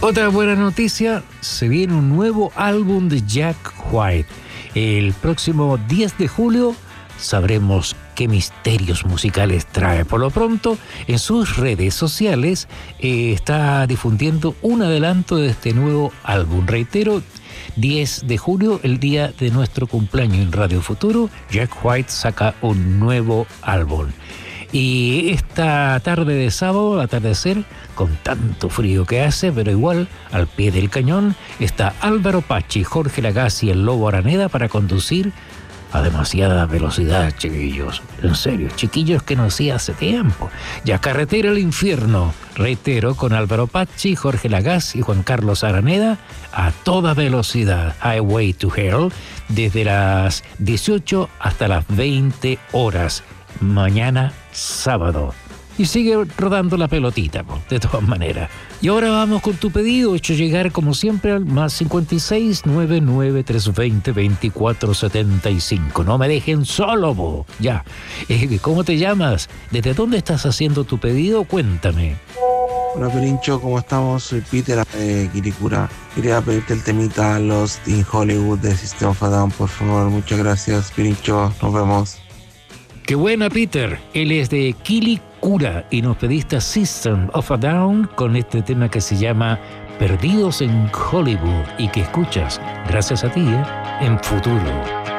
Otra buena noticia, se viene un nuevo álbum de Jack White. El próximo 10 de julio sabremos qué misterios musicales trae. Por lo pronto, en sus redes sociales está difundiendo un adelanto de este nuevo álbum. Reitero, 10 de julio, el día de nuestro cumpleaños en Radio Futuro, Jack White saca un nuevo álbum. Y esta tarde de sábado, al atardecer, con tanto frío que hace, pero igual, al pie del cañón, está Álvaro Pachi, Jorge Lagasse y el Lobo Araneda para conducir a demasiada velocidad, chiquillos. En serio, chiquillos que no hacía hace tiempo. Ya Carretera al Infierno, reitero, con Álvaro Pachi, Jorge Lagasse y Juan Carlos Araneda, a toda velocidad. Highway to Hell, desde las 18 hasta las 20 horas. Mañana sábado. Y sigue rodando la pelotita, de todas maneras. Y ahora vamos con tu pedido, hecho llegar como siempre al más 56 99 320 2475. No me dejen solo, bo. Ya. ¿Cómo te llamas? ¿Desde dónde estás haciendo tu pedido? Cuéntame. Hola Pirincho, ¿cómo estamos? Soy Peter de Quiricura. Quería pedirte el temita Lost in Hollywood de System of a Down, por favor. Muchas gracias, Pirincho. Nos vemos. Qué buena, Peter. Él es de Quilicura y nos pediste System of a Down con este tema que se llama Perdidos en Hollywood y que escuchas, gracias a ti, en Futuro.